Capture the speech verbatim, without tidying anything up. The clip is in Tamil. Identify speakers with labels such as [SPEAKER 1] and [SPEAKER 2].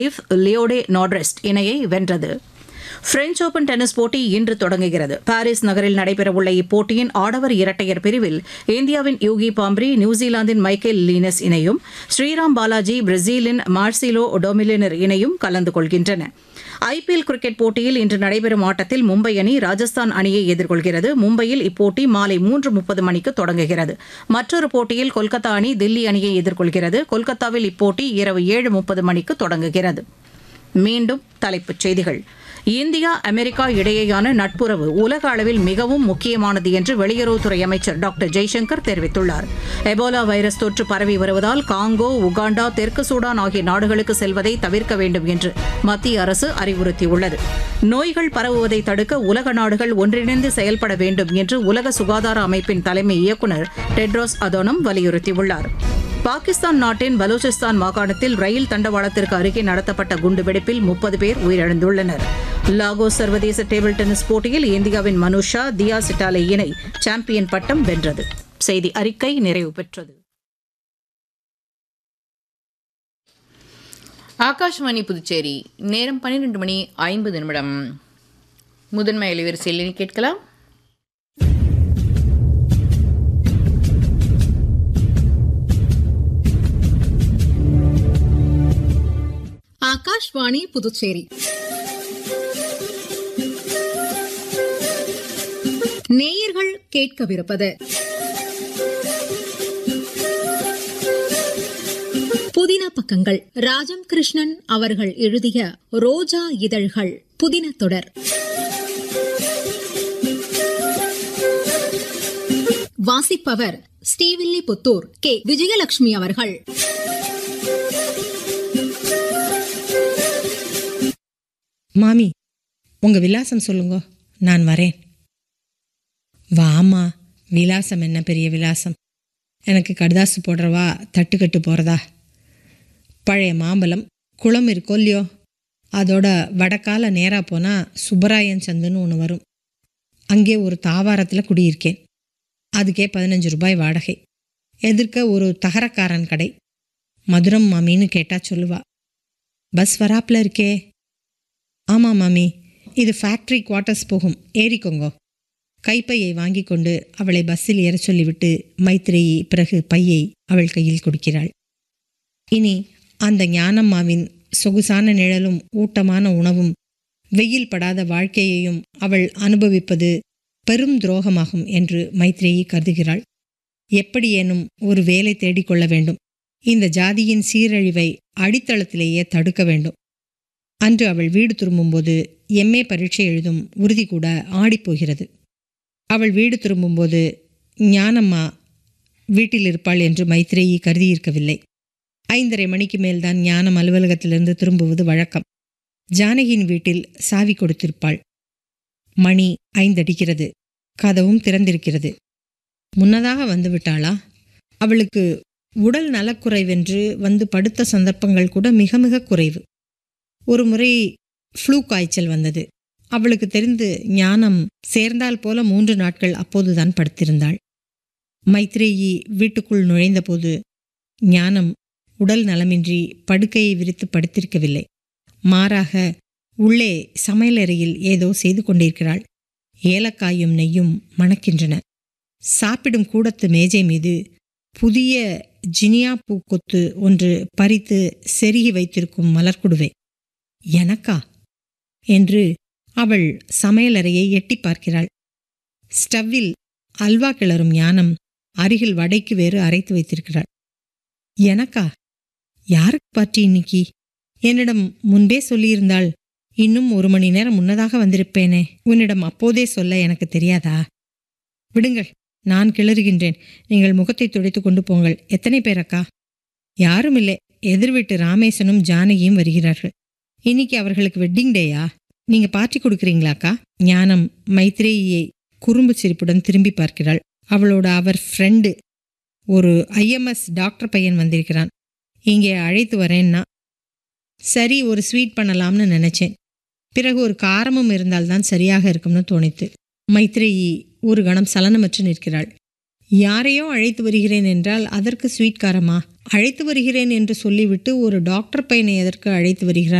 [SPEAKER 1] இஃப் லியோடே நாட்ரெஸ்ட் இணையை வென்றது. பிரெஞ்ச் ஓபன் டென்னிஸ் போட்டி இன்று தொடங்குகிறது. பாரிஸ் நகரில் நடைபெறவுள்ள இப்போட்டியின் ஆடவர் இரட்டையர் பிரிவில் இந்தியாவின் யூகி பாம்ப்ரி நியூசிலாந்தின் மைக்கேல் லீனஸ் இணையும், ஸ்ரீராம் பாலாஜி பிரேசிலின் மார்சிலோ டொமிலினர் இணையும் கலந்து கொள்கின்றன. ஐபிஎல் கிரிக்கெட் போட்டியில் இன்று நடைபெறும் ஆட்டத்தில் மும்பை அணி ராஜஸ்தான் அணியை எதிர்கொள்கிறது. மும்பையில் இப்போட்டி மாலை மூன்று முப்பது மணிக்கு தொடங்குகிறது. மற்றொரு போட்டியில் கொல்கத்தா அணி தில்லி அணியை எதிர்கொள்கிறது. கொல்கத்தாவில் இப்போட்டி இரவு ஏழு முப்பது மணிக்கு தொடங்குகிறது. மீண்டும் தலைப்புச் செய்திகள். இந்தியா அமெரிக்கா இடையேயான நட்புறவு உலக அளவில் மிகவும் முக்கியமானது என்று வெளியுறவுத்துறை அமைச்சர் டாக்டர் ஜெய்சங்கர் தெரிவித்துள்ளார். எபோலா வைரஸ் தொற்று பரவி வருவதால் காங்கோ, உகாண்டா, தெற்கு சூடான் ஆகிய நாடுகளுக்கு செல்வதை தவிர்க்க வேண்டும் என்று மத்திய அரசு அறிவுறுத்தியுள்ளது. நோய்கள் பரவுவதை தடுக்க உலக நாடுகள் ஒன்றிணைந்து செயல்பட வேண்டும் என்று உலக சுகாதார அமைப்பின் தலைமை இயக்குநர் டெட்ரோஸ் அதோனம் வலியுறுத்தியுள்ளார். பாகிஸ்தான் நாட்டின் பலூச்சிஸ்தான் மாகாணத்தில் ரயில் தண்டவாளத்திற்கு அருகே நடத்தப்பட்ட குண்டுவெடிப்பில் முப்பது பேர் உயிரிழந்துள்ளனர். லாகோஸ் சர்வதேச டேபிள் டென்னிஸ் போட்டியில் இந்தியாவின் மனுஷா தியா சிட்டாலே இணை சாம்பியன் பட்டம் வென்றது. செய்தி அறிக்கை நிறைவு பெற்றது.
[SPEAKER 2] ஆகாஷ்வாணி புதுச்சேரி. நேரம் பன்னிரண்டு மணி ஐம்பது நிமிடம். முதன்மை அலைவரிசையில் கேட்கலாம்.
[SPEAKER 3] ஆகாஷ்வாணி புதுச்சேரி. நேயர்கள் கேட்கவிருப்பது புதின பக்கங்கள். ராஜம் கிருஷ்ணன் அவர்கள் எழுதிய ரோஜா இதழ்கள் புதின தொடர். வாசிப்பவர் ஸ்ரீவில்லிபுத்தூர் கே விஜயலட்சுமி அவர்கள்.
[SPEAKER 4] மாமி, உங்க விலாசம் சொல்லுங்க, நான் வரேன். வாமா, விலாசம் என்ன பெரிய விலாசம்? எனக்கு கடுதாசு போடுறவா, தட்டுக்கட்டு போகிறதா? பழைய மாம்பழம் குளம் இருக்கோ இல்லையோ, அதோட வடக்கால நேராக போனால் சுப்பராயன் சந்துன்னு ஒன்று வரும். அங்கே ஒரு தாவாரத்தில் குடியிருக்கேன். அதுக்கே பதினஞ்சு ரூபாய் வாடகை. எதிர்க்க ஒரு தகரக்காரன் கடை. மதுரம் மாமின்னு கேட்டால் சொல்லுவா. பஸ் வராப்பில் இருக்கே. ஆமாம் மாமி, இது ஃபேக்ட்ரி குவார்ட்டர்ஸ் போகும், ஏறிக்கோங்கோ. கைப்பையை வாங்கி கொண்டு அவளை பஸ்ஸில் ஏற சொல்லிவிட்டு மைத்ரேயி பிறகு பையை அவள் கையில் கொடுக்கிறாள். இனி அந்த ஞானம்மாவின் சொகுசான நிழலும் ஊட்டமான உணவும் வெயில் படாத வாழ்க்கையையும் அவள் அனுபவிப்பது பெரும் துரோகமாகும் என்று மைத்ரேயி கருதுகிறாள். எப்படியேனும் ஒரு வேலை தேடிக்கொள்ள வேண்டும். இந்த ஜாதியின் சீரழிவை அடித்தளத்திலேயே தடுக்க வேண்டும். அன்று அவள் வீடு திரும்பும்போது எம்ஏ பரீட்சை எழுதும் உறுதி கூட ஆடிப்போகிறது. அவள் வீடு திரும்பும்போது ஞானம்மா வீட்டில் இருப்பாள் என்று மைத்ரேயி கருதியிருக்கவில்லை. ஐந்தரை மணிக்கு மேல்தான் ஞானம் அலுவலகத்திலிருந்து திரும்புவது வழக்கம். ஜானகியின் வீட்டில் சாவி கொடுத்திருப்பாள். மணி ஐந்தடிக்கிறது. கதவும் திறந்திருக்கிறது. முன்னதாக வந்துவிட்டாளா? அவளுக்கு உடல் நலக்குறைவென்று வந்து படுத்த சந்தர்ப்பங்கள் கூட மிக மிக குறைவு. ஒரு முறை ஃப்ளூ காய்ச்சல் வந்தது. அவளுக்கு தெரிந்து ஞானம் சேர்ந்தால் போல மூன்று நாட்கள் அப்போதுதான் படுத்திருந்தாள். மைத்ரேயி வீட்டுக்குள் நுழைந்தபோது ஞானம் உடல் நலமின்றி படுக்கையை விரித்து படுத்திருக்கவில்லை. மாறாக உள்ளே சமையலறையில் ஏதோ செய்து கொண்டிருக்கிறாள். ஏலக்காயும் நெய்யும் மணக்கின்றன. சாப்பிடும் கூடத்து மேஜை மீது புதிய ஜினியா பூக்கொத்து ஒன்று பறித்து செருகி வைத்திருக்கும் மலர்குடுவை. எனக்கா என்று அவள் சமையலறையை எட்டி பார்க்கிறாள். ஸ்டவ்வில் அல்வா கிளறும் ஞானம் அருகில் வடைக்கு வேறு அரைத்து வைத்திருக்கிறாள். எனக்கா? யாருக்கு பார்ட்டி இன்னைக்கு? என்னிடம் முன்பே சொல்லியிருந்தாள். இன்னும் ஒரு மணி நேரம் முன்னதாக வந்திருப்பேனே. உன்னிடம் அப்போதே சொல்ல எனக்கு தெரியாதா? விடுங்கள், நான் கிளறுகின்றேன். நீங்கள் முகத்தை துடைத்து கொண்டு போங்கள். எத்தனை பேரக்கா? யாரும் இல்லை. எதிர்வீட்டு ராமேசனும் ஜானகியும் வருகிறார்கள். இன்னைக்கு அவர்களுக்கு வெட்டிங் டேயா? நீங்க பார்ட்டி கொடுக்குறீங்களாக்கா? ஞானம் மைத்ரேயியை குறும்பு சிரிப்புடன் திரும்பி பார்க்கிறாள். அவளோட அவர் ஃப்ரெண்டு ஒரு ஐஎம்எஸ் டாக்டர் பையன் வந்திருக்கிறான். இங்கே அழைத்து வரேன்னா. சரி, ஒரு ஸ்வீட் பண்ணலாம்னு நினைச்சேன். பிறகு ஒரு காரமும் இருந்தால்தான் சரியாக இருக்கும்னு தோணித்து. மைத்ரேயி ஒரு கணம் சலனமற்று நிற்கிறாள். யாரையோ அழைத்து வருகிறேன் என்றால் அதற்கு ஸ்வீட்காரமா? அழைத்து வருகிறேன் என்று சொல்லிவிட்டு ஒரு டாக்டர் பையனை எதற்கு அழைத்து வருகிறார்?